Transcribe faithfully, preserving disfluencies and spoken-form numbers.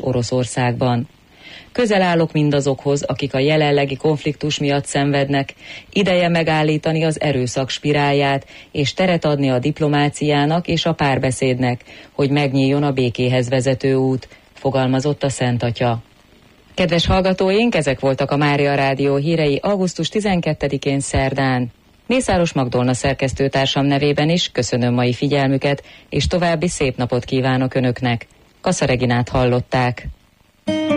Oroszországban. Közel állok mindazokhoz, akik a jelenlegi konfliktus miatt szenvednek, ideje megállítani az erőszak spirálját, és teret adni a diplomáciának és a párbeszédnek, hogy megnyíljon a békéhez vezető út, fogalmazott a Szent Atya. Kedves hallgatóink, ezek voltak a Mária Rádió hírei augusztus tizenkettedikén szerdán. Mészáros Magdolna szerkesztőtársam nevében is köszönöm mai figyelmüket, és további szép napot kívánok Önöknek. Kassa Reginát hallották.